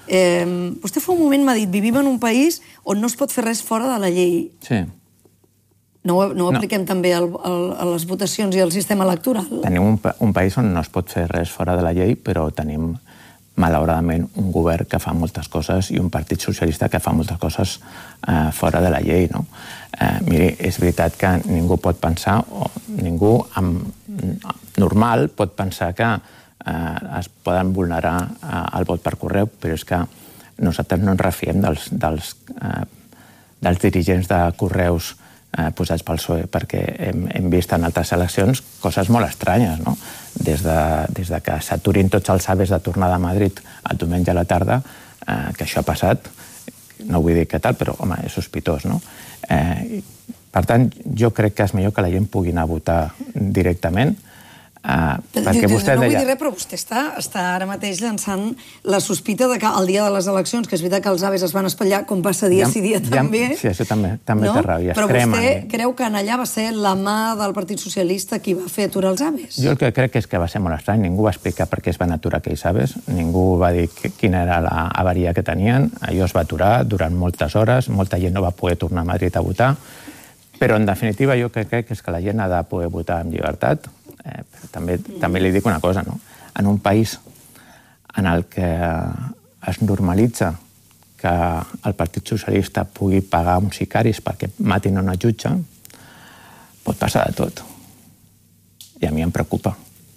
Vostè fa un moment m'ha dit, vivim en un país on no es pot fer res fora de la llei. Sí. No ho apliquem també a les votacions i al sistema electoral? Tenim un país on no es pot fer res fora de la llei, però tenim, malauradament, un govern que fa moltes coses i un partit socialista que fa moltes coses fora de la llei, no? Miri, és veritat que ningú pot pensar, o ningú normal pot pensar que es poden vulnerar el vot per correu, però és que nosaltres no ens refiem dels dirigents de correus posats pel PSOE, perquè hem vist en altres eleccions coses molt estranyes, no? Des de que s'aturin tots els aves de tornada a Madrid el diumenge a la tarda, que això ha passat, no vull dir què tal, però, home, és sospitós, no? Per tant, jo crec que és millor que la gent pugui anar a votar directament, perquè vostè no vull deia... dir res, però vostè està ara mateix llançant la sospita de que el dia de les eleccions, que és veritat que els avis es van espatllar, com passa dia sí dia també... Sí, això també té raó, i es però cremen. vostè creu que allà va ser la mà del Partit Socialista qui va fer aturar els avis? Jo el que crec és que va ser molt estrany. Ningú va explicar per què es van aturar aquells aves, ningú va dir quina era l'avaria que tenien, allò es va aturar durant moltes hores, molta gent no va poder tornar a Madrid a votar, però en definitiva jo crec és que la gent ha de poder votar amb llibertat. Però també li dic una cosa, no? En un país en el que es normalitza que el Partit Socialista pugui pagar uns sicaris perquè matin una jutge, pot passar de tot. I a mi em preocupa.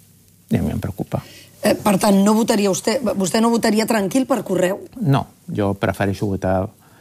Per tant, no votaria vostè no votaria tranquil per correu? No, jo prefereixo votar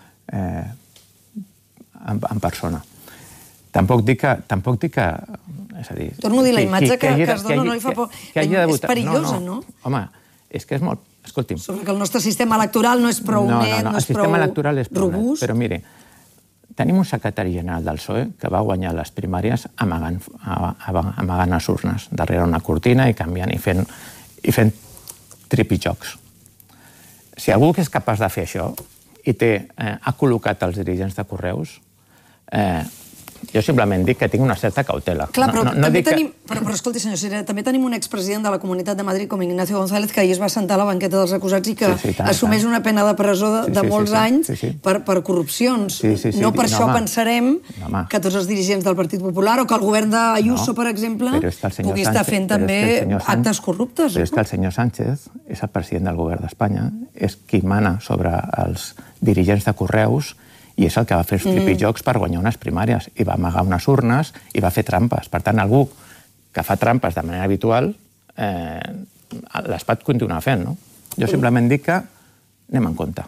en persona. Tampoc dic que... És a dir... Torno a dir, la imatge que es dona no li fa por. És perillosa, no? Home, és que és molt... Escolti'm... Sobre que el nostre sistema electoral no és prou net, no és prou robust. El sistema electoral és prou net, però mire, tenim un secretari general del PSOE que va guanyar les primàries amagant les urnes, darrere una cortina i canviant i fent tripijocs. Si algú que és capaç de fer això i ha col·locat els dirigents de correus, jo simplement dic que tinc una certa cautela. Clar, però escolti, senyor Sirera, també tenim un expresident de la Comunitat de Madrid com Ignacio González que ahir es va sentar a la banqueta dels acusats i que assumeix una pena de presó de molts anys per corrupcions. No per això pensarem que tots els dirigents del Partit Popular o que el govern d'Ayuso, per exemple, pugui estar fent també actes corruptes. Però és que el senyor Sánchez és el president del govern d'Espanya, és qui mana sobre els dirigents de correus i és el que va fer els tripijocs per guanyar unes primàries i va amagar unes urnes i va fer trampes. Per tant, algú que fa trampes de manera habitual les pot continuar fent, no? Jo simplement dic que anem en compte.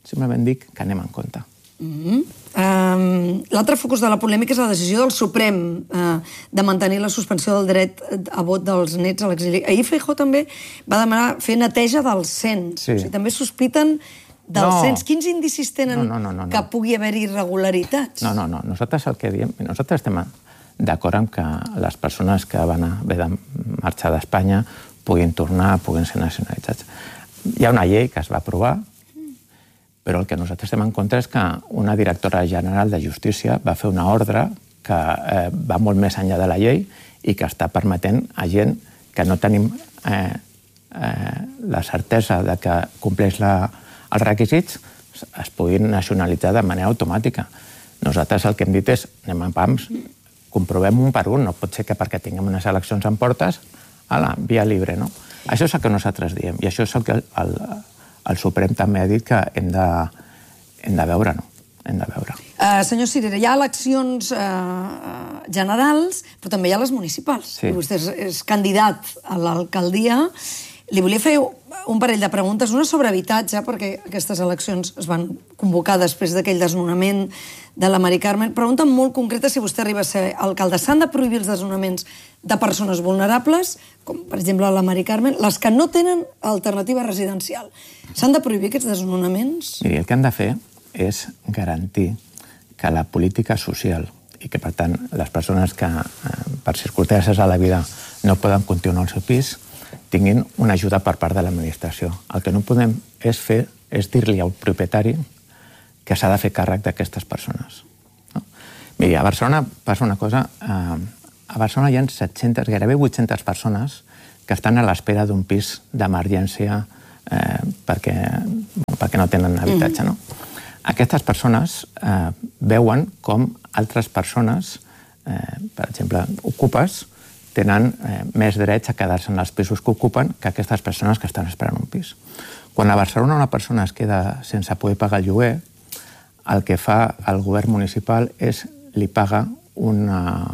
L'altre focus de la polèmica és la decisió del Suprem de mantenir la suspensió del dret a vot dels nets a l'exili. Ahir Feijóo també va demanar fer neteja del cens. O sigui, també sospiten del cens. Quins indicis tenen que pugui haver irregularitats? No. Nosaltres el que diem... Nosaltres estem d'acord amb que les persones que van haver de marxar d'Espanya puguin tornar, puguin ser nacionalitzats. Hi ha una llei que es va aprovar, però el que nosaltres estem en contra és que una directora general de Justícia va fer una ordre que va molt més enllà de la llei i que està permetent a gent que no tenim la certesa de que compleix els requisits es puguin nacionalitzar de manera automàtica. Nosaltres el que hem dit és, anem a pams, comprovem un per un, no pot ser que perquè tinguem unes eleccions en portes, via libre, no? Això és el que nosaltres diem, i això és el que el Suprem també ha dit que hem de veure, no? Hem de veure. Senyor Sirera, hi ha eleccions generals, però també hi ha les municipals. Vostè és candidat a l'alcaldia. Li volia fer un parell de preguntes, una sobre habitatge, perquè aquestes eleccions es van convocar després d'aquell desnonament de la Mari Carmen. Pregunta molt concreta si vostè arriba a ser alcalde. S'han de prohibir els desnonaments de persones vulnerables, com per exemple la Mari Carmen, les que no tenen alternativa residencial. S'han de prohibir aquests desnonaments? Miri, el que han de fer és garantir que la política social i que, per tant, les persones que per circumstàncies a la vida no poden continuar al seu pis tinguin una ajuda per part de l'administració. El que no podem és dir-li al propietari que s'ha de fer càrrec d'aquestes persones. Miri, a Barcelona passa una cosa... A Barcelona hi ha 700, gairebé 800 persones que estan a l'espera d'un pis d'emergència perquè perquè no tenen habitatge, no? Aquestes persones veuen com altres persones, per exemple, ocupes, tenen més drets a quedar-se en els pisos que ocupen que aquestes persones que estan esperant un pis. Quan a Barcelona una persona es queda sense poder pagar el lloguer, el que fa el govern municipal és li paga un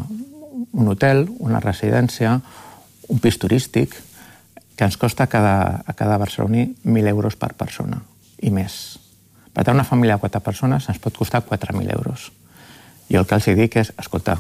hotel, una residència, un pis turístic, que ens costa a cada barceloní 1.000 euros per persona i més. Per tant, una família de 4 persones ens pot costar 4.000 euros. Jo el que els dic és, escolta,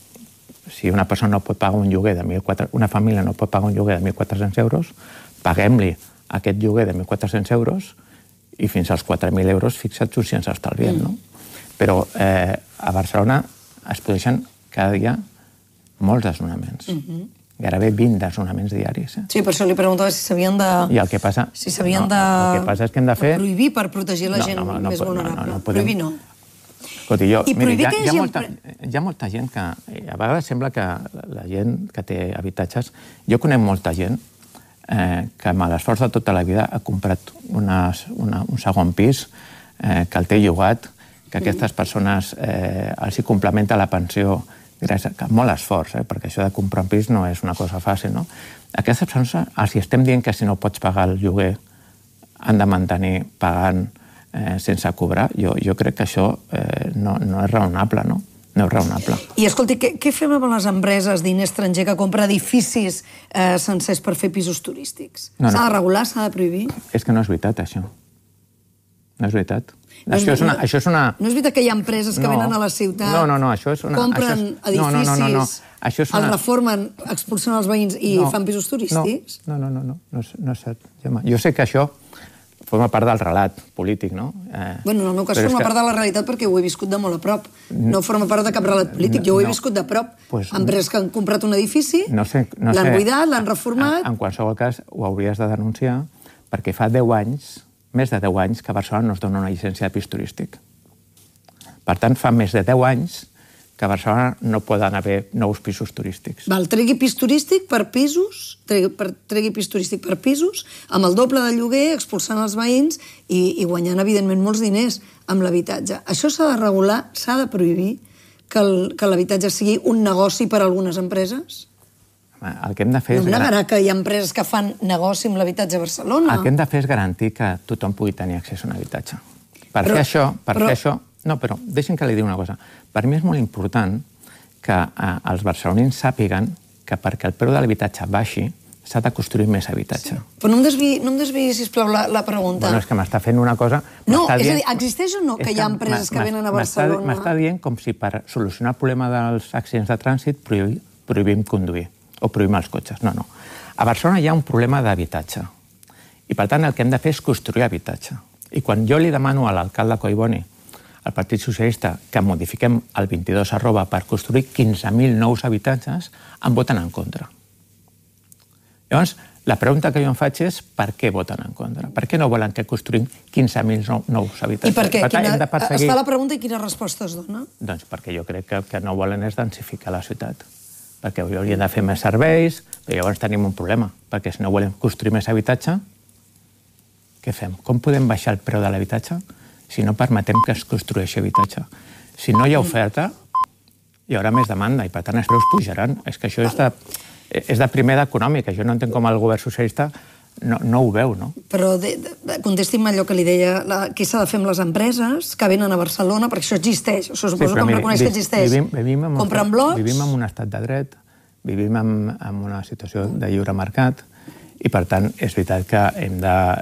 si una persona no pot pagar un lloguer de 1.400, una família no pot pagar un lloguer de 1.400 euros, paguem-li aquest lloguer de 1.400 euros i fins als 4.000 euros fixats si ens estalviem, no? Però a Barcelona es produeixen cada dia molts desnonaments. Gairebé 20 desnonaments diaris. Sí, per això li preguntava si s'havien de... I el que passa... Si s'havien de... El que passa és que hem de fer... Prohibir per protegir la gent més vulnerable. Prohibir no. Escolti, I prohibir que hi ha molta gent que... A vegades sembla que la gent que té habitatges... Jo conec molta gent que amb l'esforç de tota la vida ha comprat un segon pis, que el té llogat, que aquestes persones els hi complementa la pensió gràcies a molt esforç, perquè això de comprar un pis no és una cosa fàcil, no? Aquestes persones, els estem dient que si no pots pagar el lloguer han de mantenir pagant sense cobrar. Jo crec que això no és raonable, no? No és raonable. I escolti, què fem amb les empreses diner estranger que compra edificis sencers per fer pisos turístics? S'ha de regular, s'ha de prohibir? És que no és veritat, això. No és veritat. Això és una... No és veritat que hi ha empreses que venen a la ciutat, això és una... compren edificis, els reformen, expulsen els veïns i fan pisos turístics? No és cert. Jo sé que això forma part del relat polític, no? Bueno, en el meu cas forma part de la realitat perquè ho he viscut de molt a prop. No forma part de cap relat polític, jo ho he viscut de prop. Empreses que han comprat un edifici, l'han buidat, l'han reformat... En qualsevol cas, ho hauries de denunciar perquè fa 10 anys, més de 10 anys, que a Barcelona no es dona una llicència de pis turístic. Per tant, fa més de 10 anys que a Barcelona no poden haver nous pisos turístics. Val, tregui pis turístic per pisos, tregui pis turístic per pisos, amb el doble de lloguer, expulsant els veïns i guanyant, evidentment, molts diners amb l'habitatge. Això s'ha de regular, s'ha de prohibir que l'habitatge sigui un negoci per a algunes empreses? El que hem de fer és... No em negarà que hi ha empreses que fan negoci amb l'habitatge a Barcelona. El que hem de fer és garantir que tothom pugui tenir accés a un habitatge. Per fer això... No, però deixin que li digui una cosa. Per mi és molt important que els barcelonins sàpiguen que perquè el preu de l'habitatge baixi s'ha de construir més habitatge. Però no em desviï, sisplau, la pregunta. Bueno, és que m'està fent una cosa... No, és a dir, existeix o no que hi ha empreses que venen a Barcelona? M'està dient com si per solucionar el problema dels accidents de trànsit prohibim conduir o prohibim els cotxes. No. A Barcelona hi ha un problema d'habitatge. I, per tant, el que hem de fer és construir habitatge. I quan jo li demano a l'alcalde Collboni, al Partit Socialista, que modifiquem el 22@ per construir 15.000 nous habitatges, em voten en contra. Llavors, la pregunta que jo em faig és per què voten en contra? Per què no volen que construïm 15.000 nous habitatges? I per què? Es fa la pregunta i quina resposta es dona? Doncs perquè jo crec que el que no volen és densificar la ciutat. Perquè haurien de fer més serveis, però llavors tenim un problema, perquè si no volem construir més habitatge, què fem? Com podem baixar el preu de l'habitatge si no permetem que es construeixi habitatge? Si no hi ha oferta, hi haurà més demanda i, per tant, els preus pujaran. És que això és de primera econòmica. Jo no entenc com el govern socialista no ho veu, no? Però contesti'm allò que li deia, què s'ha de fer amb les empreses que venen a Barcelona, perquè això existeix, això suposo que em reconeix que existeix. Compren blocs... Vivim en un estat de dret, vivim en una situació de lliure mercat i, per tant, és veritat que hem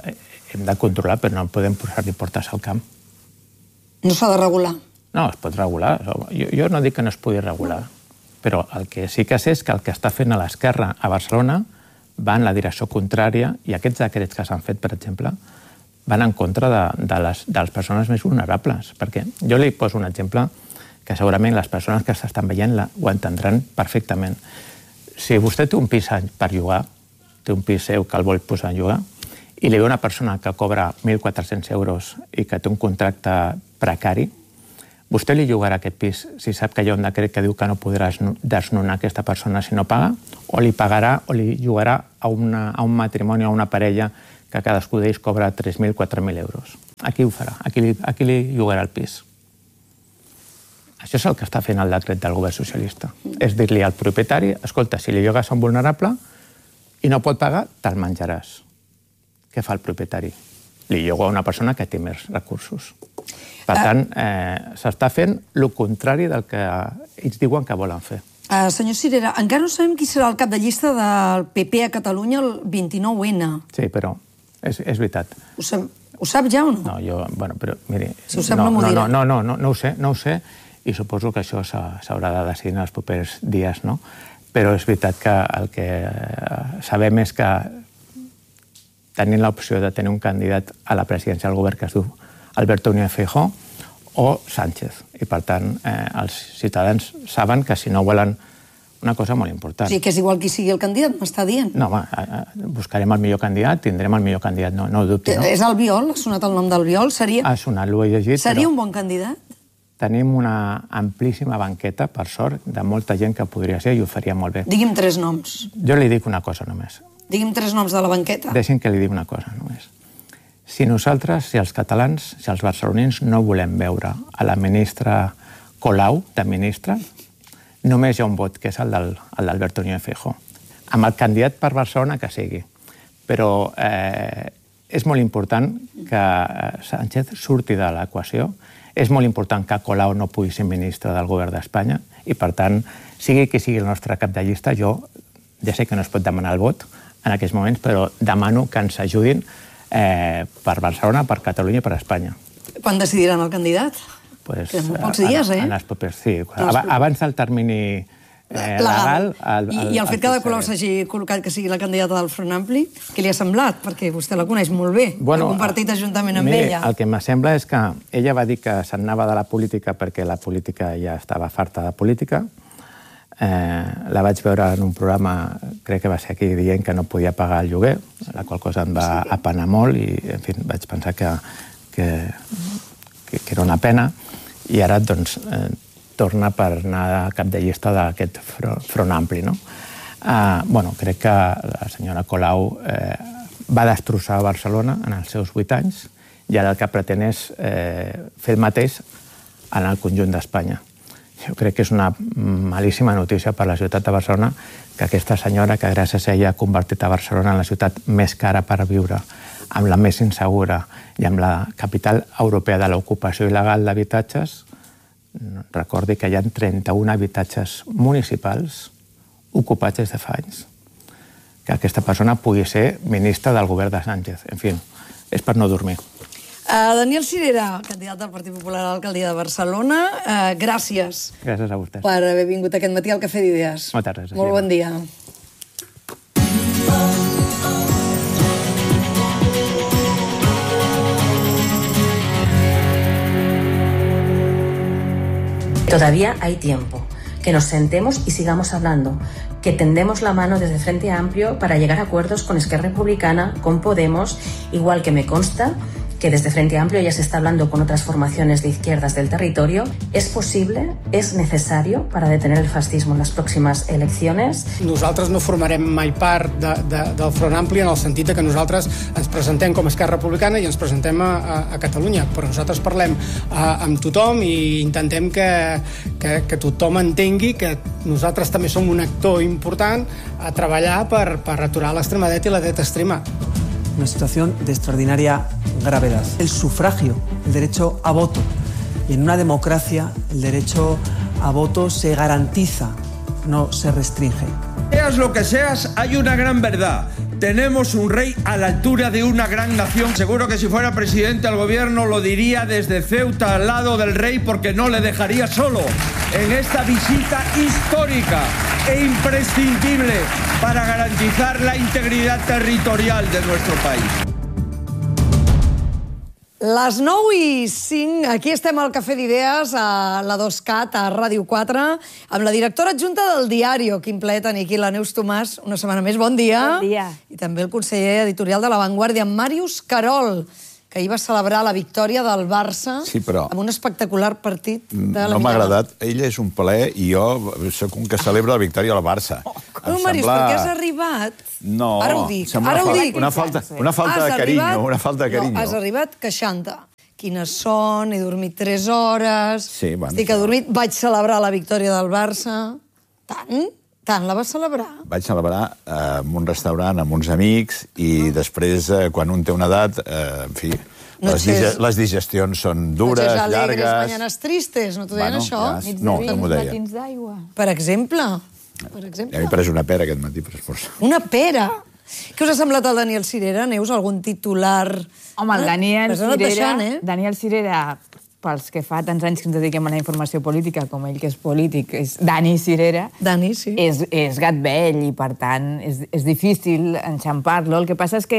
de controlar, però no podem posar-li portes al camp. No s'ha de regular? No, es pot regular. Jo no dic que no es pugui regular, però el que sí que sé és que el que està fent a l'esquerra a Barcelona va en la direcció contrària i aquests decrets que s'han fet, per exemple, van en contra de les persones més vulnerables. Perquè jo li poso un exemple que segurament les persones que s'estan veient ho entendran perfectament. Si vostè té un pis per llogar, té un pis seu que el vol posar en llogar, i li ve una persona que cobra 1.400 euros i que té un contracte precari, vostè li llogarà aquest pis si sap que hi ha un decret que diu que no podrà desnonar aquesta persona si no paga, o li pagarà o li llogarà a un matrimoni o a una parella que cadascú d'ells cobra 3.000, 4.000 euros. a qui ho farà? A qui li llogarà el pis? Això és el que està fent el decret del govern socialista. És dir-li al propietari, escolta, si li llogues a un vulnerable i no pot pagar, te'l menjaràs. Què fa el propietari? Li lloga a una persona que té més recursos. Per tant, s'està fent el contrari del que ells diuen que volen fer. Senyor Cirera, encara no sabem qui serà el cap de llista del PP a Catalunya el 29N. Sí, però és veritat. Ho sap ja o no? No, bueno, però miri... Si ho sap no m'ho dirà. No ho sé, i suposo que això s'haurà de decidir en els propers dies, no? Però és veritat que el que sabem és que tenint l'opció de tenir un candidat a la presidència del govern que es diu Alberto Núñez Feijóo o Sánchez. I, per tant, els ciutadans saben que si no volen una cosa molt important. O sigui, que és igual qui sigui el candidat, m'està dient? No, buscarem el millor candidat, tindrem el millor candidat, no ho dubti, no? És Albiol? Ha sonat el nom d'Albiol? Ha sonat, l'ho he llegit, però... Seria un bon candidat? Tenim una amplíssima banqueta, per sort, de molta gent que podria ser i ho faria molt bé. Digui'm 3 noms. Jo li dic una cosa només. Digui'm 3 noms de la banqueta. Deixi'm que li digui una cosa només. Si nosaltres, si els catalans, si els barcelonins no volem veure a la ministra Colau, de ministra, només hi ha un vot, que és el d'Alberto Núñez Feijóo. Amb el candidat per Barcelona que sigui. Però és molt important que Sánchez surti de l'equació. És molt important que Colau no pugui ser ministre del govern d'Espanya i, per tant, sigui qui sigui el nostre cap de llista, jo ja sé que no es pot demanar el vot en aquests moments, però demano que ens ajudin per Barcelona, per Catalunya i per Espanya. Quan decidiran el candidat? En pocs dies, eh? En els propers, sí. Abans del termini legal. I el fet que de Colau s'hagi col·locat que sigui la candidata del Front Ampli, què li ha semblat? Perquè vostè la coneix molt bé. Ha compartit ajuntament amb ella. El que m'assembla és que ella va dir que se'n anava de la política perquè la política ja estava farta de política. La vaig veure en un programa, crec que va ser aquí, dient que no podia pagar el lloguer, la qual cosa em va apenar molt i, en fi, vaig pensar que era una pena. I ara, doncs, torna per anar a cap de llista d'aquest Front Ampli, no? Crec que la senyora Colau va destrossar Barcelona en els seus 8 anys i ara el que pretén és fer el mateix en el conjunt d'Espanya. Jo crec que és una malíssima notícia per a la ciutat de Barcelona que aquesta senyora, que gràcies a ella ha convertit a Barcelona en la ciutat més cara per viure, amb la més insegura i amb la capital europea de l'ocupació il·legal d'habitatges, recordi que hi ha 31 habitatges municipals ocupats des de fa anys. Que aquesta persona pugui ser ministra del govern de Sánchez. En fi, és per no dormir. Daniel Cirera, candidat del Partit Popular a l'alcaldia de Barcelona, gràcies. Gràcies a vostès. Per haver vingut aquest matí al Cafè d'Idees. Moltes gràcies. Molt bon dia. Todavía hay tiempo. Que nos sentemos y sigamos hablando. Que tendemos la mano desde Frente Amplio para llegar a acuerdos con Esquerra Republicana, con Podemos, igual que me consta que desde Frente Amplio ya se está hablando con otras formaciones de izquierdas del territorio. ¿Es posible, es necesario para detener el fascismo en las próximas elecciones? Nosaltres no formarem mai part del Front Ampli en el sentit que nosaltres ens presentem com a Esquerra Republicana i ens presentem a Catalunya, però nosaltres parlem amb tothom i intentem que tothom entengui que nosaltres també som un actor important a treballar per aturar l'extrema dreta i la dreta extrema. Una situación de extraordinaria gravedad. El sufragio, el derecho a voto. Y en una democracia el derecho a voto se garantiza, no se restringe. Seas lo que seas, hay una gran verdad. Tenemos un rey a la altura de una gran nación. Seguro que si fuera presidente del gobierno lo diría desde Ceuta al lado del rey porque no le dejaría solo en esta visita histórica e imprescindible para garantizar la integridad territorial de nuestro país. Les 9:05, aquí estem al Cafè d'Idees, a la 2CAT, a Ràdio 4, amb la directora adjunta del Diario, quin plaer tenir aquí la Neus Tomàs, una setmana més. Bon dia. Bon dia. I també el conseller editorial de La Vanguardia, Màrius Carol, que ahir va celebrar la victòria del Barça amb un espectacular partit de la No m'ha agradat. Ella és un plaer i jo soc un que celebra la victòria del Barça. No, Màrius, per què has arribat? No, ara ho dic. Una falta de carinyo. No, has arribat queixant-te. quines són, he dormit 3 hores, estic adormit, vaig celebrar la victòria del Barça. Tant la vas celebrar? Vaig celebrar en un restaurant amb uns amics i després, quan un té una edat, en fi, les digestions són dures, noches alegres, llargues... mañanes tristes, no t'ho deien això? No, no m'ho deia. Matins d'aigua. Per exemple. Ja m'he pres una pera aquest matí per esforç. Una pera? Què us ha semblat el Daniel Sirera? Neus, algun titular? Home, el Daniel Sirera, pels que fa tants anys que ens dediquem a la informació política, com ell que és polític, és Dani Sirera. Dani, sí. És gat vell i, per tant, és difícil enxampar-lo. El que passa és que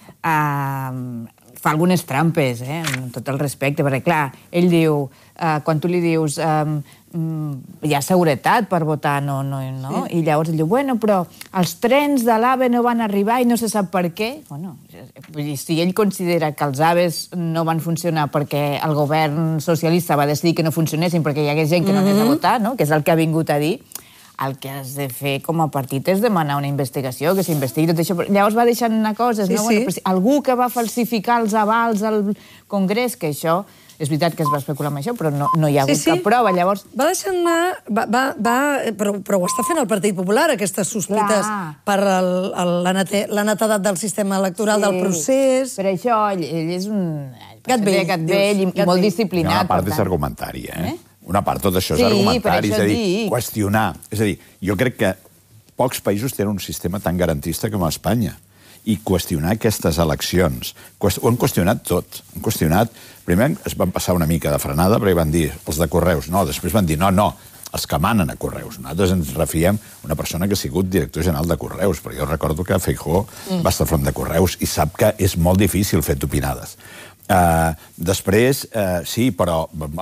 fa algunes trampes, amb tot el respecte, perquè, clar, ell diu, quan tu li dius hi ha seguretat per votar, no? I llavors ell diu, bueno, però els trens de l'AVE no van arribar i no se sap per què. Bueno, si ell considera que els AVEs no van funcionar perquè el govern socialista va decidir que no funcionessin perquè hi hagués gent que no anés a votar, que és el que ha vingut a dir, el que has de fer com a partit és demanar una investigació, que s'investigui tot això. Llavors va deixant anar coses, no? Bueno, si algú que va falsificar els avals al Congrés, que això... És veritat que es va especular amb això, però no hi ha hagut cap prova, llavors... Va deixant anar... Però ho està fent el Partit Popular, aquestes sospites per la netedat del sistema electoral, del procés... Per això ell és un... Gat vell i molt disciplinat. Una part és argumentària, Una part, tot això és argumentari, és a dir, qüestionar. És a dir, jo crec que pocs països tenen un sistema tan garantista com a Espanya. I qüestionar aquestes eleccions. Ho han qüestionat tot. Han qüestionat... Primer es van passar una mica de frenada, perquè van dir, els de Correus, no. Després van dir, no, els que manen a Correus. Nosaltres ens refiem una persona que ha sigut director general de Correus, però jo recordo que Feijóo va estar front de Correus i sap que és molt difícil fer tupinades. Després, sí, però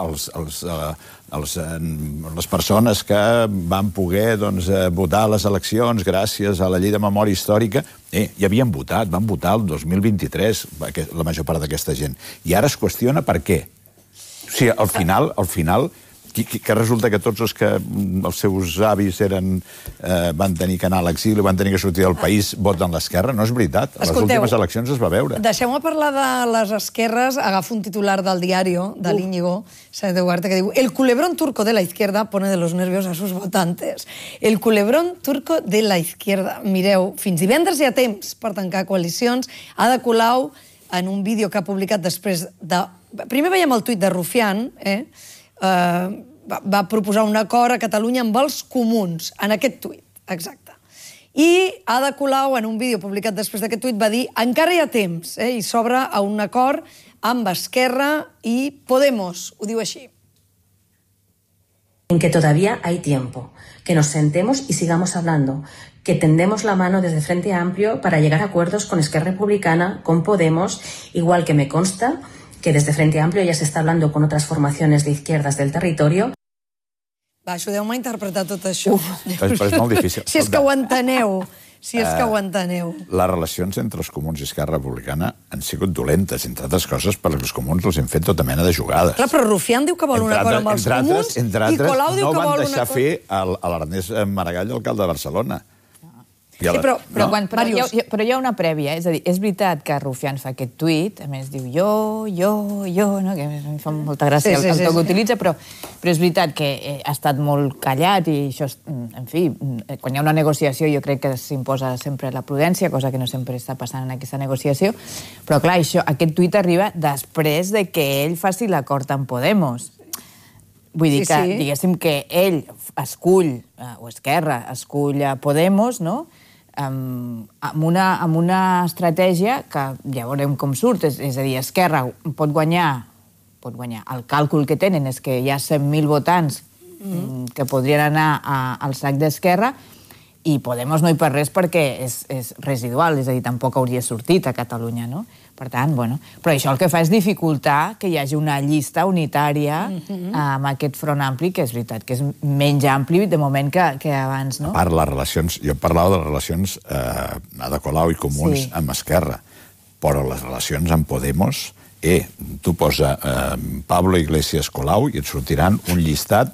les persones que van poder votar a les eleccions gràcies a la llei de memòria històrica, ja havien votat, van votar el 2023, la major part d'aquesta gent. I ara es qüestiona per què. O sigui, al final, que resulta que tots els que els seus avis van tenir que anar a l'exili, van tenir que sortir del país, voten l'esquerra, no és veritat. A les últimes eleccions es va veure. Deixeu-me parlar de les esquerres. Agafo un titular del Diario, de l'Íñigo Sáenz de Ugarte, que diu: el culebrón turco de la izquierda pone de los nervios a sus votantes. El culebrón turco de la izquierda. Mireu, fins divendres hi ha temps per tancar coalicions. Ada Colau, en un vídeo que ha publicat després de... Primer veiem el tuit de Rufián, va proposar un acord a Catalunya amb els comuns, en aquest tuit, exacte. I Ada Colau, en un vídeo publicat després d'aquest tuit, va dir encara hi ha temps, i s'obre a un acord amb Esquerra i Podemos, ho diu així. En que todavía hay tiempo, que nos sentemos y sigamos hablando, que tendemos la mano desde Frente Amplio para llegar a acuerdos con Esquerra Republicana, con Podemos, igual que me consta que desde Frente Amplio ya se está hablando con otras formaciones de izquierdas del territorio. Va, ajudeu-me a interpretar tot això. Però és molt difícil. Si és que ho enteneu. Si és que ho enteneu. Les relacions entre els comuns i Esquerra Republicana han sigut dolentes, entre altres coses, perquè els comuns els han fet tota mena de jugades. Clar, però Rufián diu que vol un acord amb els comuns i Colau diu que vol un acord... No van deixar fer l'Ernest Maragall, alcalde de Barcelona. Sí, però hi ha una prèvia, és a dir, és veritat que Rufián fa aquest tuit, a més diu jo, no? Que a mi fa molta gràcia el to que utilitza, però és veritat que ha estat molt callat i això, en fi, quan hi ha una negociació jo crec que s'imposa sempre la prudència, cosa que no sempre està passant en aquesta negociació, però clar, aquest tuit arriba després de que ell faci l'acord amb Podemos. Vull dir que, diguéssim, que ell escull, o Esquerra, escull Podemos, no?, amb una estratègia que ja veurem com surt. És a dir, Esquerra pot guanyar, el càlcul que tenen és que hi ha 100.000 votants que podrien anar al sac d'Esquerra i Podemos no hi per res perquè és residual, és a dir, tampoc hauria sortit a Catalunya, no? Per tant, bueno, però això el que fa és dificultar que hi hagi una llista unitària amb aquest front ampli, que és veritat, que és menys ampli de moment que abans, no? A part, les relacions, jo parlava de les relacions Ada Colau i Comuns amb Esquerra, però les relacions amb Podemos, tu posa Pablo Iglesias Colau i et sortiran un llistat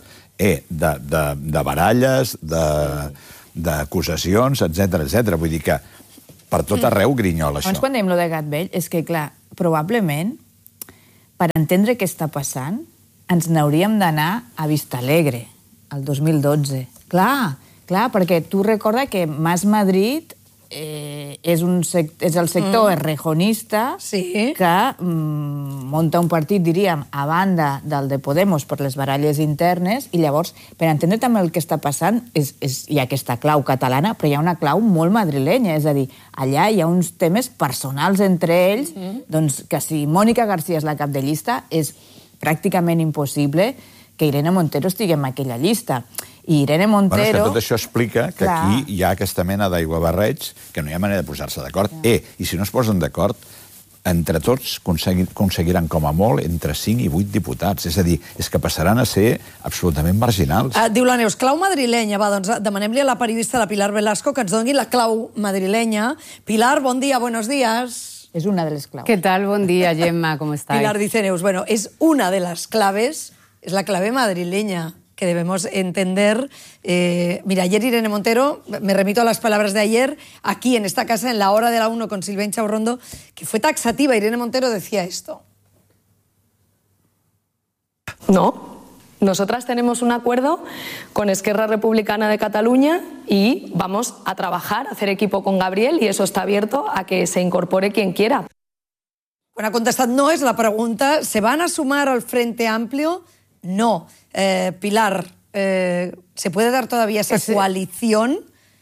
de baralles, d'acusacions, etc. Vull dir que per tot arreu grinyola, això. Abans, quan dèiem lo de gat vell, és que, clar, probablement per entendre què està passant, ens n'hauríem d'anar a Vistalegre, el 2012. Clar, perquè tu recorda que Mas Madrid és el sector errejonista que munta un partit, diríem, a banda del de Podemos per les baralles internes, i llavors, per entendre també el que està passant, hi ha aquesta clau catalana, però hi ha una clau molt madrilenya, és a dir, allà hi ha uns temes personals entre ells, doncs que si Mònica García és la cap de llista, és pràcticament impossible que Irene Montero estigui en aquella llista. I Irene Montero... Bueno, és que tot això explica que aquí hi ha aquesta mena d'aiguabarreig que no hi ha manera de posar-se d'acord. I si no es posen d'acord, entre tots aconseguiran com a molt entre 5 i 8 diputats. És a dir, és que passaran a ser absolutament marginals. Diu la Neus, clau madrilenya. Va, doncs demanem-li a la periodista, la Pilar Velasco, que ens doni la clau madrilenya. Pilar, bon dia, buenos días. Es una de las claves. ¿Qué tal? Buen día, Gemma, ¿cómo estáis? Pilar dice Neus, bueno, es una de las claves, es la clave madrileña que debemos entender. Mira, ayer Irene Montero, me remito a las palabras de ayer, aquí en esta casa, en la hora de la 1 con Silvén Chaurrondo, que fue taxativa. Irene Montero decía esto. No. Nosotras tenemos un acuerdo con Esquerra Republicana de Cataluña y vamos a trabajar, a hacer equipo con Gabriel, y eso está abierto a que se incorpore quien quiera. Bueno, ha contestat no, és la pregunta. ¿Se van a sumar al Frente Amplio? No. Pilar, ¿se puede dar todavía esa coalición?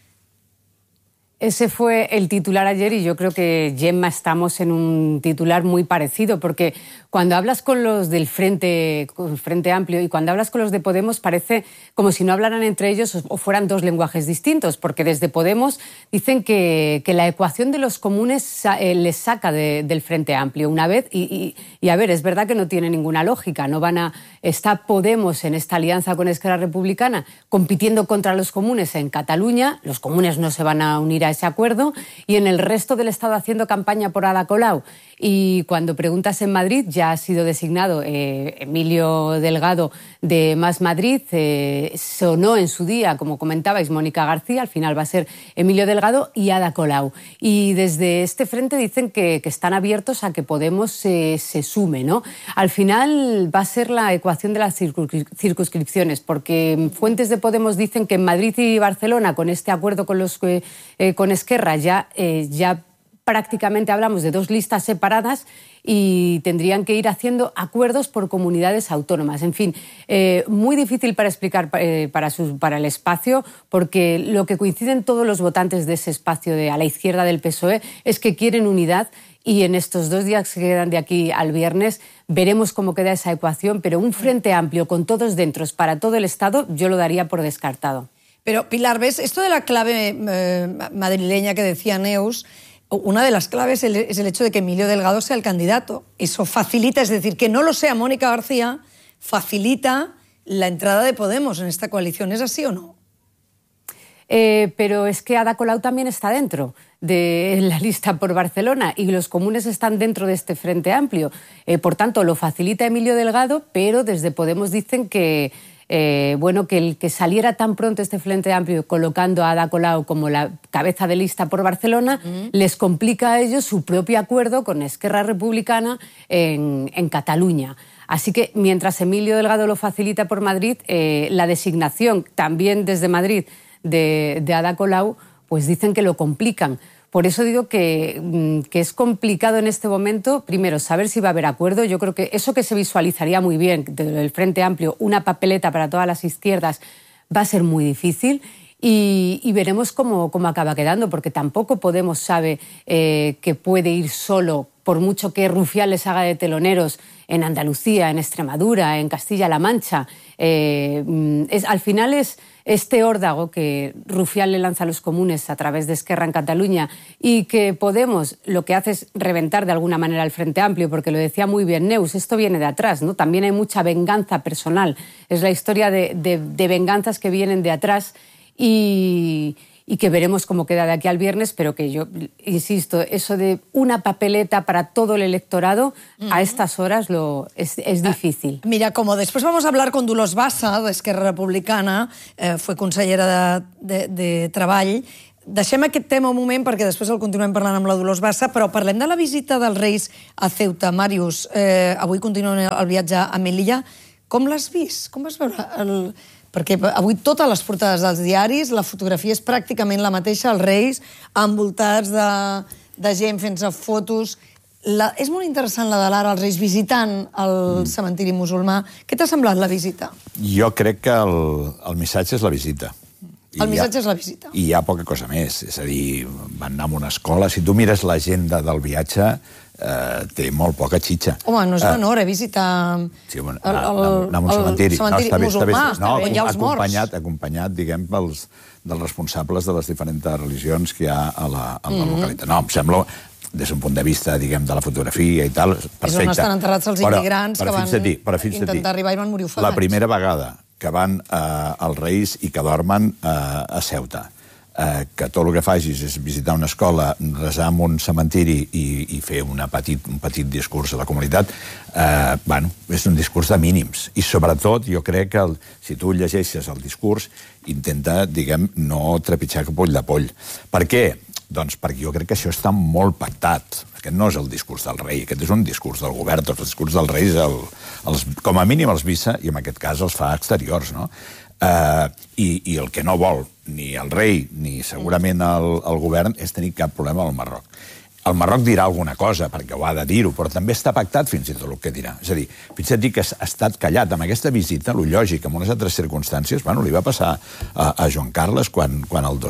Ese fue el titular ayer y yo creo que, Gemma, estamos en un titular muy parecido, porque cuando hablas con los del Frente Amplio y cuando hablas con los de Podemos parece como si no hablaran entre ellos o fueran dos lenguajes distintos, porque desde Podemos dicen que la ecuación de los comunes les saca del Frente Amplio una vez y a ver, es verdad que no tiene ninguna lógica, está Podemos en esta alianza con Esquerra Republicana compitiendo contra los comunes en Cataluña, los comunes no se van a unir a ese acuerdo, y en el resto del Estado haciendo campaña por Ada Colau. Y cuando preguntas en Madrid, ya ha sido designado Emilio Delgado de Más Madrid, sonó en su día, como comentabais, Mónica García, al final va a ser Emilio Delgado y Ada Colau. Y desde este frente dicen que están abiertos a que Podemos se sume, ¿no? Al final va a ser la ecuación de las circunscripciones, porque fuentes de Podemos dicen que en Madrid y Barcelona, con este acuerdo con Esquerra, ya prácticamente hablamos de dos listas separadas y tendrían que ir haciendo acuerdos por comunidades autónomas. En fin, muy difícil para explicar para el espacio, porque lo que coinciden todos los votantes de ese espacio a la izquierda del PSOE es que quieren unidad, y en estos 2 días que quedan de aquí al viernes veremos cómo queda esa ecuación, pero un Frente Amplio con todos dentro para todo el Estado yo lo daría por descartado. Pero, Pilar, ¿ves? Esto de la clave madrileña que decía Neus, una de las claves es el hecho de que Emilio Delgado sea el candidato. Eso facilita, es decir, que no lo sea Mónica García, facilita la entrada de Podemos en esta coalición. ¿Es así o no? Pero es que Ada Colau también está dentro de la lista por Barcelona y los comunes están dentro de este Frente Amplio. Por tanto, lo facilita Emilio Delgado, pero desde Podemos dicen que el que saliera tan pronto este Frente Amplio colocando a Ada Colau como la cabeza de lista por Barcelona les complica a ellos su propio acuerdo con Esquerra Republicana en Cataluña. Así que mientras Emilio Delgado lo facilita por Madrid, la designación también desde Madrid de Ada Colau, pues dicen que lo complican. Por eso digo que es complicado en este momento, primero, saber si va a haber acuerdo. Yo creo que eso que se visualizaría muy bien del Frente Amplio, una papeleta para todas las izquierdas, va a ser muy difícil. Y veremos cómo acaba quedando, porque tampoco Podemos sabe que puede ir solo, por mucho que Rufián haga de teloneros en Andalucía, en Extremadura, en Castilla-La Mancha. Al final es este órdago que Rufián le lanza a los comunes a través de Esquerra en Cataluña, y que Podemos lo que hace es reventar de alguna manera el Frente Amplio, porque lo decía muy bien Neus, esto viene de atrás, ¿no? También hay mucha venganza personal. Es la historia de venganzas que vienen de atrás, y que veremos cómo queda de aquí al viernes, pero que yo insisto, eso de una papeleta para todo el electorado a estas horas es difícil. Mira, como después vamos a hablar con Dolors Bassa, de Esquerra Republicana, fue consellera de Treball, Deixem aquest tema un moment perquè després el continuem parlant amb la Dolors Bassa, però parlem de la visita dels Reis a Ceuta. Màrius, avui continuen el viatge a Melilla. Com l'has vist? Com vas veure Perquè avui totes les portades dels diaris, la fotografia és pràcticament la mateixa, els Reis envoltats de gent fent-se fotos. És molt interessant la de l'ara, els Reis visitant el cementiri musulmà. Què t'ha semblat la visita? Jo crec que el missatge és la visita. El missatge és la visita. I hi ha poca cosa més. És a dir, van anar a una escola. Si tu mires l'agenda del viatge, té molt poca xitxa. Home, no és menor, visitar anar a un cementiri musulmà, on hi ha els morts. Acompanyat, diguem, dels responsables de les diferents religions que hi ha a la localitat. No, em sembla, des d'un punt de vista, diguem, de la fotografia i tal, perfecte. És on estan enterrats els immigrants que van intentar arribar i van morir ofegats. La primera vegada que van als Reis i que dormen a Ceuta, que tot el que facis és visitar una escola, resar en un cementiri i fer un petit discurs a la comunitat, és un discurs de mínims. I sobretot, jo crec que si tu llegeixes el discurs, intenta, diguem, no trepitjar cap ull de poll. Per què? Doncs perquè jo crec que això està molt pactat. Aquest no és el discurs del rei, aquest és un discurs del govern. Tots els discurs dels reis, com a mínim els visa, i en aquest cas els fa exteriors, no? I el que no vol ni el rei ni segurament el govern és tenir cap problema al Marroc. El Marroc dirà alguna cosa, perquè ho ha de dir-ho, però també està pactat fins i tot el que dirà. És a dir, fixa't dir que ha estat callat. Amb aquesta visita, el lògic, en unes altres circumstàncies, li va passar a Joan Carles quan el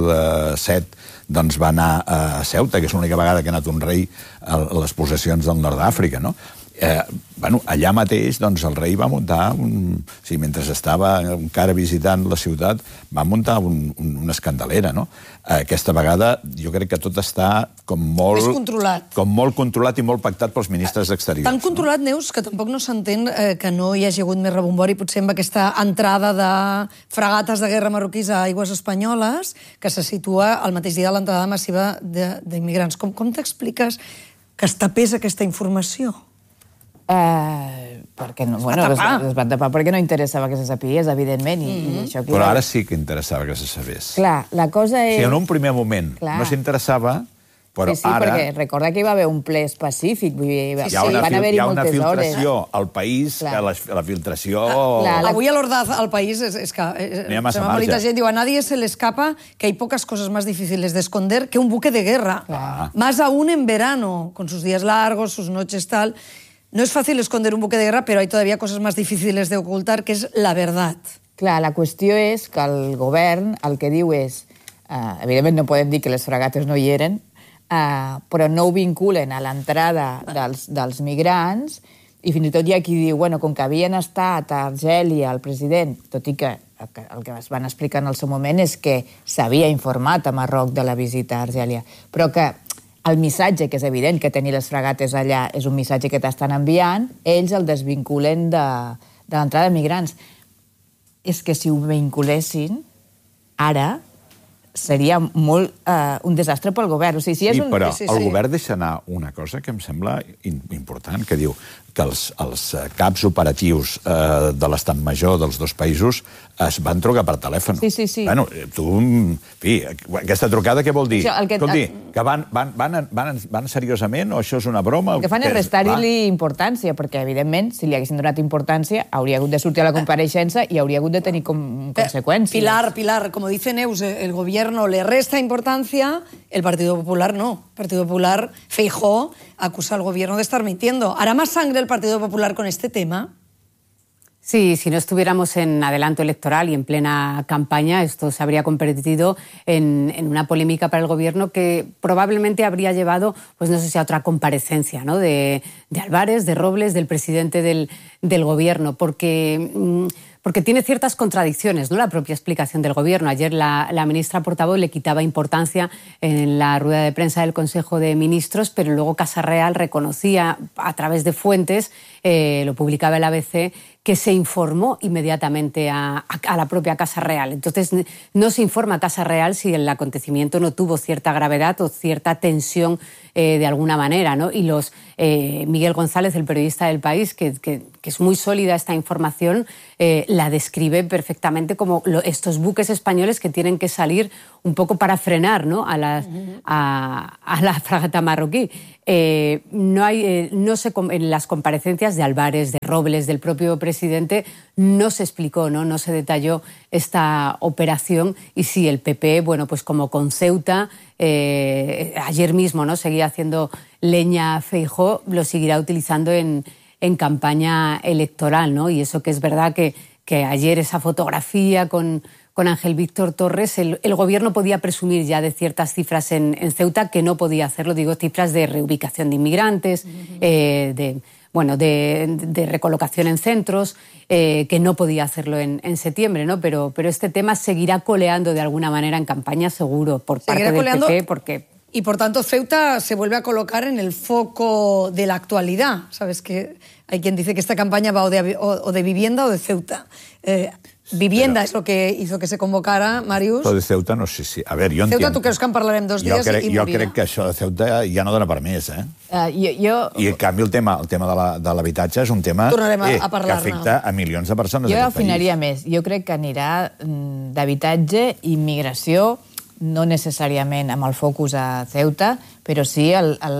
2007 va anar a Ceuta, que és l'única vegada que ha anat un rei a les possessions del nord d'Àfrica, no? Allà mateix el rei va muntar, mentre estava encara visitant la ciutat, va muntar una escandalera, no? Aquesta vegada jo crec que tot està com molt controlat i molt pactat pels ministres exteriors. Tan controlat, Neus, que tampoc no s'entén que no hi hagi hagut més rebombori, potser amb aquesta entrada de fragates de guerra marroquís a aigües espanyoles, que se situa el mateix dia de l'entrada massiva d'immigrants. Com t'expliques que es tapés aquesta informació? Perquè es van tapar perquè no interessava que se sapigués, evidentment. Però ara sí que interessava que se sabés. Clar, la cosa és... Si en un primer moment no s'interessava, però ara... Sí, perquè recorda que hi va haver un ple específic, van haver-hi moltes hores. Hi ha una filtració al país, que la filtració... Avui a l'Ordaz, al país, és que... Molta gent diu, a nadie se le escapa que hay pocas cosas más difíciles de esconder que un buque de guerra. Más aún en verano, con sus días largos, sus noches tal... No es fácil esconder un buque de guerra, pero hay todavía cosas más difíciles de ocultar, que es la verdad. Clar, la qüestió és que el govern el que diu és... Evidentment no podem dir que les fragates no hi eren, però no ho vinculen a l'entrada dels migrants, i fins i tot hi ha qui diu, com que havien estat a Argèlia el president, tot i que el que es van explicar en el seu moment és que s'havia informat a Marroc de la visita a Argèlia, però que el missatge, que és evident que tenir les fragates allà és un missatge que t'estan enviant, ells el desvinculen de l'entrada de migrants. És que si ho vinculessin, ara seria molt un desastre pel govern. Sí, però el govern deixa anar una cosa que em sembla important, que diu que els caps operatius de l'estat major dels dos països es van trucar per telèfon. Sí. Bueno, tu, en fi, aquesta trucada què vol dir? Escolti, que van seriosament o això és una broma? El que fan és restar-li importància, perquè, evidentment, si li haguessin donat importància, hauria hagut de sortir a la compareixença i hauria hagut de tenir conseqüències. Pilar, como dice Neus, el gobierno le resta importancia, el Partido Popular no. El Partido Popular, Feijóo, acusa al gobierno de estar mintiendo. ¿Hará más sangre el Partido Popular con este tema? Sí, si no estuviéramos en adelanto electoral y en plena campaña, esto se habría convertido en una polémica para el gobierno que probablemente habría llevado, pues no sé si a otra comparecencia, ¿no? de Álvarez, de Robles, del presidente del gobierno, porque tiene ciertas contradicciones, ¿no? La propia explicación del gobierno. Ayer la ministra portavoz le quitaba importancia en la rueda de prensa del Consejo de Ministros, pero luego Casa Real reconocía a través de fuentes, lo publicaba el ABC, que se informó inmediatamente a la propia Casa Real. Entonces, no se informa a Casa Real si el acontecimiento no tuvo cierta gravedad o cierta tensión de alguna manera, ¿no? Y Miguel González, el periodista del País, que es muy sólida esta información, la describe perfectamente como estos buques españoles que tienen que salir un poco para frenar, ¿no?, a la fragata marroquí. En las comparecencias de Álvarez, de Robles, del propio presidente, no se explicó, no se detalló esta operación. Y sí, el PP, bueno, pues como con Ceuta, ayer mismo, ¿no?, seguía haciendo leña a Feijóo, lo seguirá utilizando en campaña electoral, ¿no? Y eso que es verdad que ayer esa fotografía con Ángel Víctor Torres, el gobierno podía presumir ya de ciertas cifras en Ceuta que no podía hacerlo, digo, cifras de reubicación de inmigrantes, de recolocación en centros, que no podía hacerlo en septiembre, ¿no? Pero este tema seguirá coleando de alguna manera en campaña, seguro, por parte del PP, porque... Y por tanto Ceuta se vuelve a colocar en el foco de la actualidad. Sabes que hay quien dice que esta campaña va o de vivienda o de Ceuta. Vivienda és el que hizo que se convocara, Màrius. Però de Ceuta no sé si... A veure, jo entenc... Ceuta, tu creus que en parlarem 2 dies i morirà? Jo crec que això de Ceuta ja no dona per més, eh? I en canvi el tema de l'habitatge és un tema que afecta a milions de persones d'aquest país. Jo afinaria més. Jo crec que anirà d'habitatge i migració, no necessàriament amb el focus a Ceuta, però sí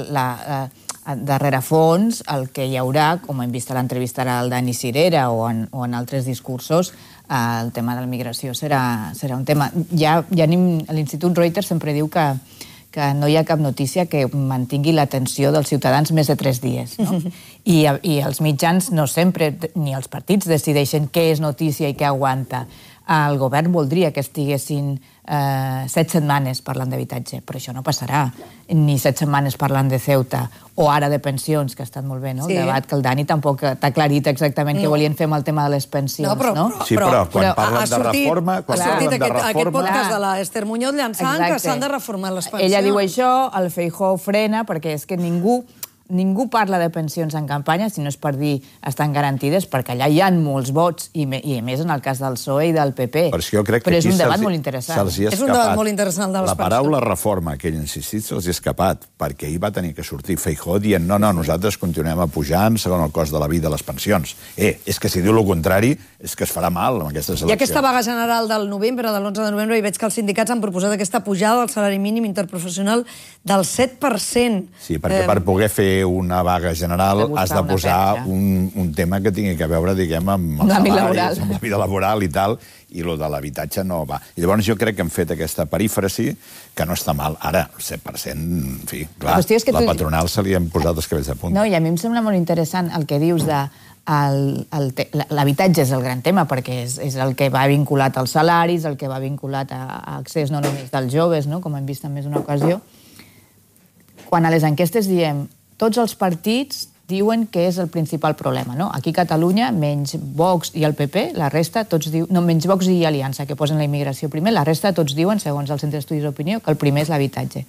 darrere fons el que hi haurà, com hem vist a l'entrevista al Dani Cirera o en altres discursos, el tema de la migració serà un tema. L'Institut Reuters sempre diu que no hi ha cap notícia que mantingui l'atenció dels ciutadans més de 3 dies. No? I els mitjans no sempre, ni els partits, decideixen què és notícia i què aguanta. El govern voldria que estiguessin 7 setmanes parlant d'habitatge, però això no passarà. Ni 7 setmanes parlant de Ceuta, o ara de pensions, que ha estat molt bé, no? El debat que el Dani tampoc t'ha aclarit exactament què volien fer amb el tema de les pensions, no? Sí, però quan parlen de reforma... Ha sortit aquest podcast de l'Ester Muñoz llançant que s'han de reformar les pensions. Ella diu això, el Feijóo frena, perquè és que ningú parla de pensions en campanya, si no és per dir estan garantides, perquè allà hi ha molts vots, i a més en el cas del PSOE i del PP. Però és un debat molt interessant. És un debat molt interessant de les pensions. La paraula reforma que ell ha insistit se'ls ha escapat, perquè ell va tenir que sortir Feijóo dient no, nosaltres continuem apujant segons el cost de la vida les pensions. És que si diu el contrari, és que es farà mal amb aquestes eleccions. I aquesta vaga general del novembre, de l'11 de novembre, i veig que els sindicats han proposat aquesta pujada del salari mínim interprofessional del 7%. Sí, perquè per poder fer una vaga general has de posar un tema que tingui que veure, diguem, amb els salaris, amb la vida laboral i tal, i el de l'habitatge no va. I llavors jo crec que hem fet aquesta perífrasi que no està mal. Ara, 7%, en fi, clar, la patronal se li han posat els cabells de punta. No, i a mi em sembla molt interessant el que dius de l'habitatge és el gran tema, perquè és el que va vinculat als salaris, el que va vinculat a accés no només dels joves, com hem vist en més d'una ocasió. Quan a les enquestes diem tots els partits diuen que és el principal problema, no? Aquí a Catalunya, menys Vox i el PP, la resta tots diuen... No, menys Vox i Aliança, que posen la immigració primer, la resta tots diuen, segons el Centre d'Estudis d'Opinió, que el primer és l'habitatge.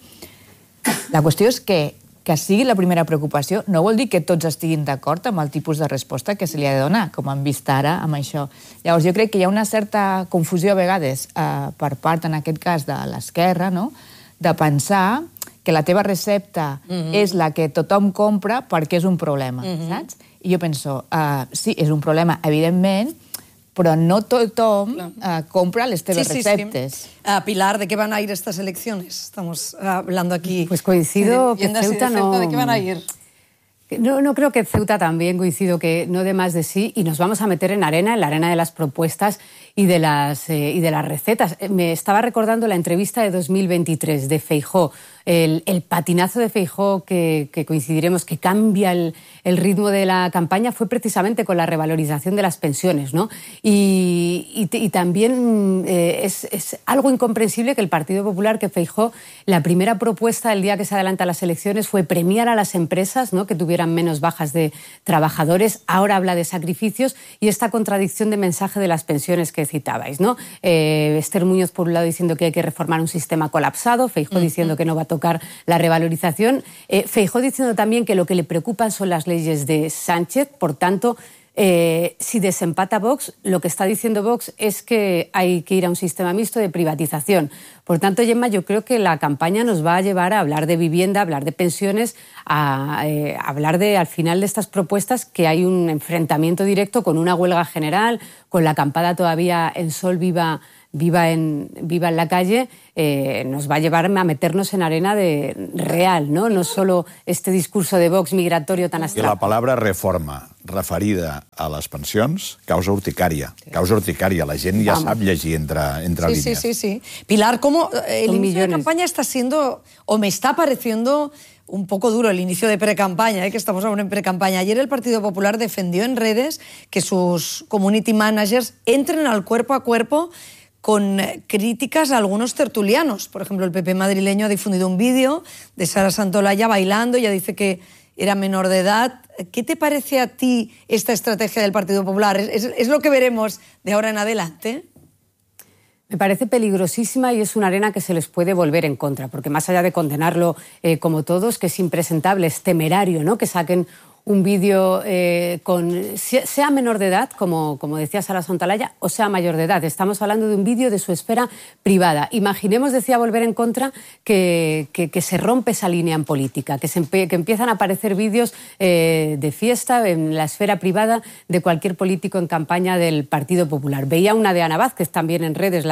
La qüestió és que sigui la primera preocupació no vol dir que tots estiguin d'acord amb el tipus de resposta que se li ha de donar, com hem vist ara amb això. Llavors, jo crec que hi ha una certa confusió a vegades per part, en aquest cas, de l'esquerra, no?, de pensar que la teva recepta és la que tothom compra perquè és un problema, saps? I jo penso, sí, és un problema, evidentment, però no tothom compra les teves receptes. Pilar, ¿de qué van a ir estas elecciones? Estamos hablando aquí. Pues coincido que Ceuta no... ¿De qué van a ir? No creo que Ceuta también, coincido que no dé más de sí, y nos vamos a meter en la arena de las propuestas y de las recetas. Me estaba recordando la entrevista de 2023 de Feijóo, el patinazo de Feijóo que coincidiremos, que cambia el ritmo de la campaña, fue precisamente con la revalorización de las pensiones, ¿no? Y también es algo incomprensible que el Partido Popular, que Feijóo, la primera propuesta el día que se adelanta a las elecciones fue premiar a las empresas, ¿no?, que tuvieran menos bajas de trabajadores. Ahora habla de sacrificios y esta contradicción de mensaje de las pensiones que citabais, ¿no? Ester Muñoz, por un lado, diciendo que hay que reformar un sistema colapsado, Feijóo diciendo que no va a tocar la revalorización, Feijóo diciendo también que lo que le preocupan son las leyes de Sánchez, por tanto, si desempata Vox, lo que está diciendo Vox es que hay que ir a un sistema mixto de privatización. Por tanto, Gemma, yo creo que la campaña nos va a llevar a hablar de vivienda, a hablar de pensiones, a hablar al final de estas propuestas, que hay un enfrentamiento directo con una huelga general, con la acampada todavía en Sol Viva viva en la calle, nos va a llevar a meternos en arena real, ¿no? No solo este discurso de Vox migratorio tan abstracto. I la paraula reforma referida a les pensions, causa urticària. Causa urticària. La gent ja sap llegir entre línies. Sí. Pilar, ¿cómo el inicio de campaña está siendo, o me está pareciendo un poco duro el inicio de pre-campaña, que estamos aún en pre-campaña? Ayer el Partido Popular defendió en redes que sus community managers entren al cuerpo a cuerpo con críticas a algunos tertulianos. Por ejemplo, el PP madrileño ha difundido un vídeo de Sara Santolaya bailando, ella dice que era menor de edad. ¿Qué te parece a ti esta estrategia del Partido Popular? ¿Es lo que veremos de ahora en adelante? Me parece peligrosísima y es una arena que se les puede volver en contra, porque más allá de condenarlo como todos, que es impresentable, es temerario, ¿no?, que saquen un vídeo sea menor de edad, como decía Sara Santolaya, o sea mayor de edad. Estamos hablando de un vídeo de su esfera privada. Imaginemos, decía, volver en contra, que se rompe esa línea en política, que empiezan a aparecer vídeos de fiesta en la esfera privada de cualquier político en campaña del Partido Popular. Veía una de Ana Vázquez también en redes,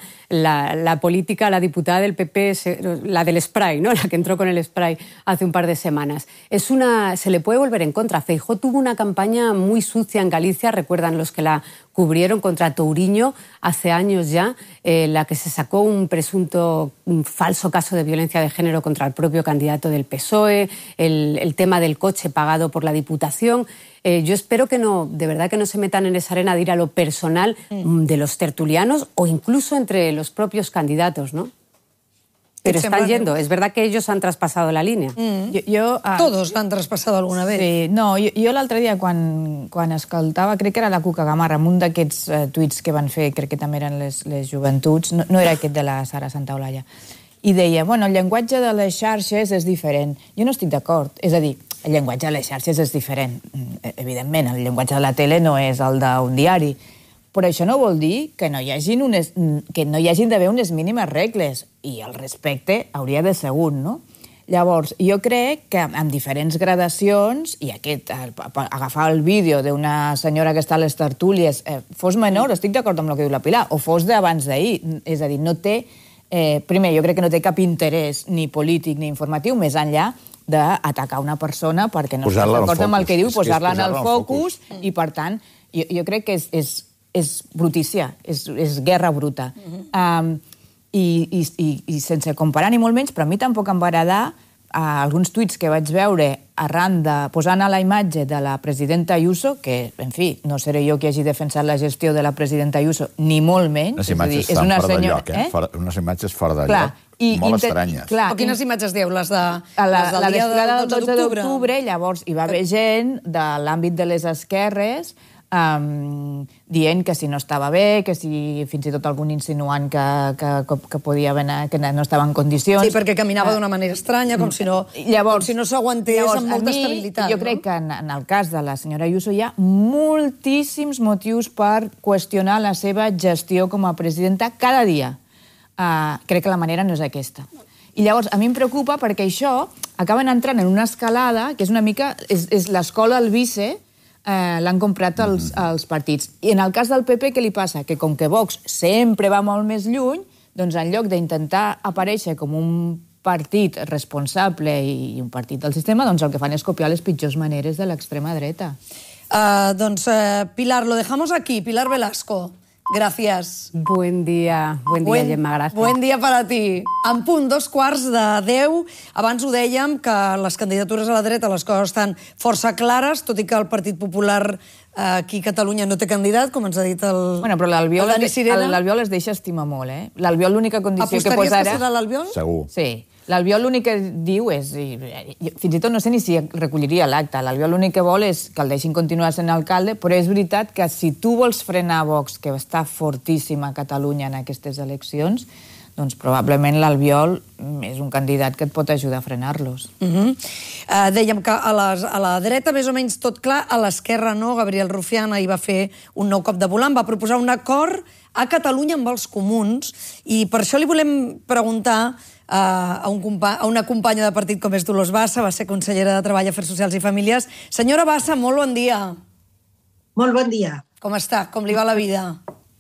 la política, la diputada del PP, la del spray, ¿no?, la que entró con el spray hace un par de semanas. Se le puede volver en contra. Feijóo tuvo una campaña muy sucia en Galicia, recuerdan los que la cubrieron, contra Touriño hace años ya, la que se sacó un falso caso de violencia de género contra el propio candidato del PSOE, el tema del coche pagado por la Diputación. Yo espero que de verdad que no se metan en esa arena de ir a lo personal de los tertulianos o incluso entre los propios candidatos, ¿no? Pero están yendo. És verdad que ells han traspasado la línia. Todos l'han traspasado alguna vez. Sí, no, jo l'altre dia, quan escoltava, crec que era la Cuca Gamarra, amb un d'aquests tuits que van fer, crec que també eren les joventuts, no era aquest de la Sara Santolaya, i deia, bueno, el llenguatge de les xarxes és diferent. Jo no estic d'acord. És a dir, el llenguatge de les xarxes és diferent. Evidentment, el llenguatge de la tele no és el d'un diari. Però això no vol dir que no hi hagin d'haver unes mínimes regles, i el respecte hauria de ser un, no? Llavors, jo crec que amb diferents gradacions, i agafar el vídeo d'una senyora que està a les tertúlies, fos menor, estic d'acord amb el que diu la Pilar, o fos d'abans d'ahir, és a dir, no té... Primer, jo crec que no té cap interès ni polític ni informatiu més enllà d'atacar una persona perquè no està d'acord amb el que diu, posar-la en el focus, i per tant, jo crec que és brutícia, és guerra bruta. I sense comparar ni molt menys, però a mi tampoc em va agradar alguns tuits que vaig veure arran de posant a la imatge de la presidenta Ayuso, que, en fi, no seré jo qui hagi defensat la gestió de la presidenta Ayuso, ni molt menys. Les imatges estan fora de lloc, unes imatges fora de lloc, molt estranyes. O quines imatges dieu? Les del dia del 12 d'octubre. Llavors hi va haver gent de l'àmbit de les esquerres dient que si no estava bé, que si fins i tot algun insinuant que podia haver, que no estava en condicions. Sí, perquè caminava d'una manera estranya, com si no s'aguantés amb molta estabilitat. Jo crec que en el cas de la senyora Ayuso hi ha moltíssims motius per qüestionar la seva gestió com a presidenta cada dia. Crec que la manera no és aquesta. I llavors, a mi em preocupa perquè això acaben entrant en una escalada que és una mica... és l'escola al vice, l'han comprat els partits. I en el cas del PP, què li passa? Que com que Vox sempre va molt més lluny, doncs en lloc d'intentar aparèixer com un partit responsable i un partit del sistema, doncs el que fan és copiar les pitjors maneres de l'extrema dreta. Doncs, Pilar, lo dejamos aquí. Pilar Velasco, gracias. Buen día, Gemma, gracias. Buen dia per a ti. En punt, 9:45. Abans ho dèiem, que les candidatures a la dreta, les coses estan força clares, tot i que el Partit Popular aquí a Catalunya no té candidat, com ens ha dit el... Bueno, però l'Albiol es deixa estimar molt, eh? L'Albiol l'única condició que posa ara... Apostaries que serà l'Albiol? Segur. Sí. L'Albiol l'únic que diu és... Fins i tot no sé ni si recolliria l'acte. L'Albiol l'únic que vol és que el deixin continuar sent alcalde, però és veritat que si tu vols frenar Vox, que està fortíssim a Catalunya en aquestes eleccions, doncs probablement l'Albiol és un candidat que et pot ajudar a frenar-los. Dèiem que a la dreta més o menys tot clar, a l'esquerra no. Gabriel Rufián ahir va fer un nou cop de volant, va proposar un acord a Catalunya amb els comuns, i per això li volem preguntar a una companya de partit com és Dolors Bassa, va ser consellera de Treball, Afers Socials i Famílies. Senyora Bassa, molt bon dia. Molt bon dia. Com està? Com li va la vida?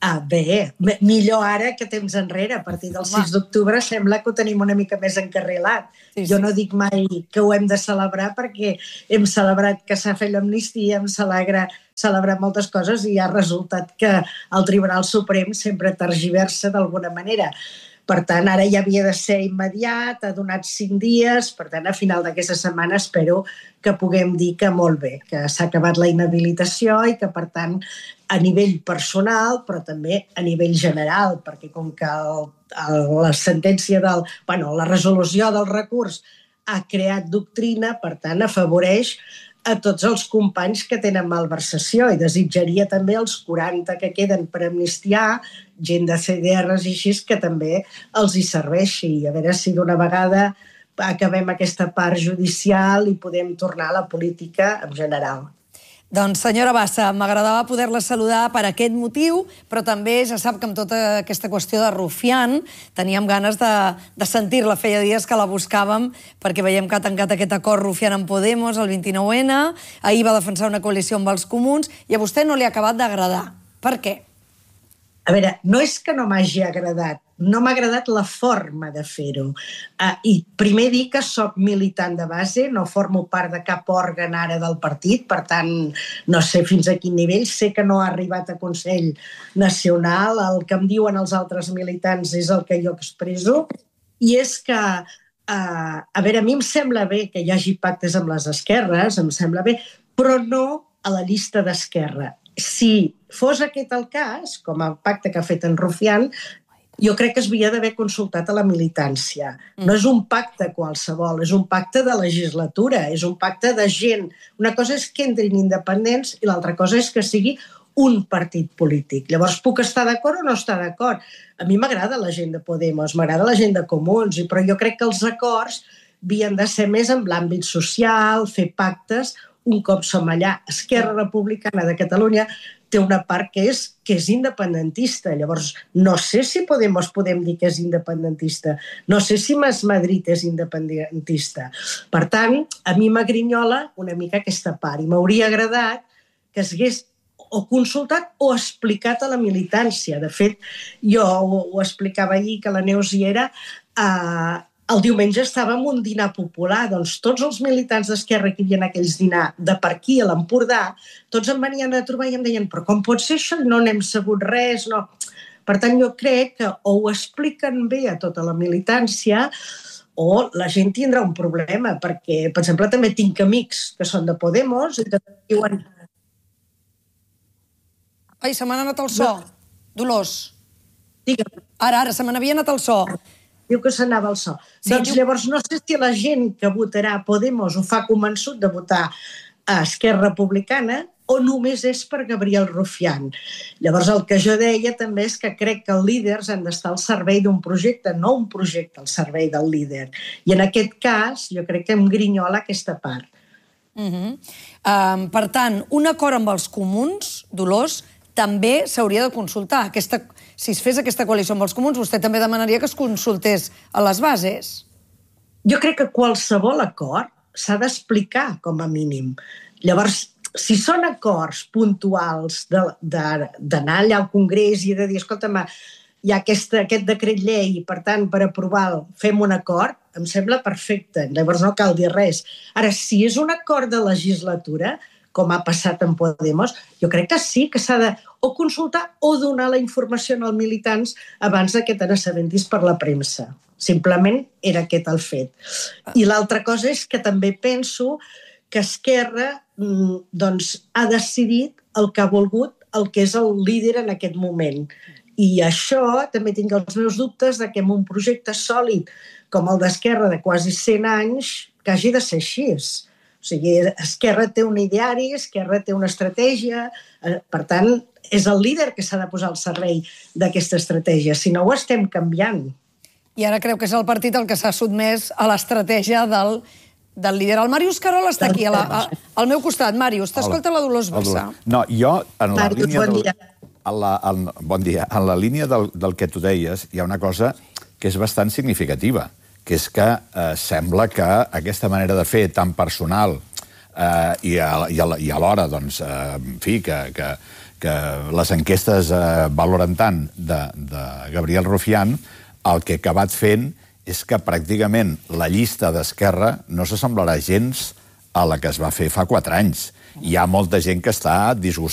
Bé, millor ara que temps enrere. A partir del 6 d'octubre sembla que ho tenim una mica més encarrilat. Jo no dic mai que ho hem de celebrar perquè hem celebrat que s'ha fet l'amnistia, hem celebrat moltes coses i ha resultat que el Tribunal Suprem sempre tergiversa d'alguna manera. Per tant, ara ja havia de ser immediat, ha donat 5 dies, per tant, a final d'aquesta setmana espero que puguem dir que molt bé, que s'ha acabat la inhabilitació i que, per tant, a nivell personal, però també a nivell general, perquè com que la sentència la resolució del recurs ha creat doctrina, per tant, afavoreix a tots els companys que tenen malversació i desitjaria també els 40 que queden per amnistiar, gent de CDRs i així, que també els hi serveixi. A veure si d'una vegada acabem aquesta part judicial i podem tornar a la política en general. Doncs, senyora Bassa, m'agradava poder-la saludar per aquest motiu, però també ja sap que amb tota aquesta qüestió de Rufián teníem ganes de sentir-la. Feia dies que la buscàvem perquè veiem que ha tancat aquest acord Rufián amb Podemos, el 29N, ahir va defensar una coalició amb els comuns i a vostè no li ha acabat d'agradar. Per què? A veure, no és que no m'hagi agradat, no m'ha agradat la forma de fer-ho. I primer dir que soc militant de base, no formo part de cap òrgan ara del partit, per tant, no sé fins a quin nivell, sé que no ha arribat a Consell Nacional, el que em diuen els altres militants és el que jo expresso, i és que, a veure, a mi em sembla bé que hi hagi pactes amb les esquerres, em sembla bé, però no a la llista d'Esquerra. Si fos aquest el cas, com el pacte que ha fet en Rufián, jo crec que es havia d'haver consultat a la militància. No és un pacte qualsevol, és un pacte de legislatura, és un pacte de gent. Una cosa és que entrin independents i l'altra cosa és que sigui un partit polític. Llavors, puc estar d'acord o no estar d'acord? A mi m'agrada la gent de Podemos, m'agrada la gent de Comuns, però jo crec que els acords havien de ser més en l'àmbit social, fer pactes. Un cop som allà, Esquerra Republicana de Catalunya té una part que és independentista. Llavors, no sé si Podemos podem dir que és independentista. No sé si Mas Madrid és independentista. Per tant, a mi m'agrinyola una mica aquesta part i m'hauria agradat que s'hagués o consultat o explicat a la militància. De fet, jo ho explicava ahir, que la Neus hi era, el diumenge estàvem en un dinar popular, doncs tots els militants d'Esquerra que hi havia en aquells dinar de per aquí, a l'Empordà, tots em venien a trobar i em deien però com pot ser això? No n'hem sabut res, no. Per tant, jo crec que o ho expliquen bé a tota la militància o la gent tindrà un problema, perquè, per exemple, també tinc amics que són de Podemos i que diuen... Ai, se m'ha anat el so. Dolors. Digue'm. Ara, se me n'havia anat el so. Diu que s'anava al so. Doncs llavors no sé si la gent que votarà Podemos ho fa convençut de votar a Esquerra Republicana o només és per Gabriel Rufián. Llavors el que jo deia també és que crec que els líders han d'estar al servei d'un projecte, no un projecte al servei del líder. I en aquest cas jo crec que em grinyola aquesta part. Per tant, un acord amb els comuns, Dolors, també s'hauria de consultar. Si es fes aquesta coalició amb els comuns, vostè també demanaria que es consultés a les bases. Jo crec que qualsevol acord s'ha d'explicar, com a mínim. Llavors, si són acords puntuals d'anar allà al Congrés i de dir, escolta'm, hi ha aquest decret llei i, per tant, per aprovar fem un acord, em sembla perfecte. Llavors no cal dir res. Ara, si és un acord de legislatura, com ha passat en Podemos, jo crec que sí que s'ha de o consultar o donar la informació als militants abans que te n'assabentis per la premsa. Simplement era aquest el fet. I l'altra cosa és que també penso que Esquerra ha decidit el que ha volgut, el que és el líder en aquest moment. I això també tinc els meus dubtes de que en un projecte sòlid com el d'Esquerra de quasi 100 anys, que hagi de ser així. O sigui, Esquerra té un ideari, Esquerra té una estratègia, per tant, és el líder que s'ha de posar al servei d'aquesta estratègia, si no ho estem canviant. I ara creu que és el partit el que s'ha sotmès a l'estratègia del líder. El Màrius Carol està aquí, al meu costat. Màrius, t'escolta la Dolors Bassa. No, jo, en la línia... Bon dia. Bon dia. En la línia del que tu deies, hi ha una cosa que és bastant significativa, que és que sembla que aquesta manera de fer tan personal i alhora, doncs, en fi, que les enquestes valoren tant de Gabriel Rufián, el que ha acabat fent és que pràcticament la llista d'Esquerra no s'assemblarà gens a la que es va fer fa 4 anys. Hi ha molta gent que està disgustada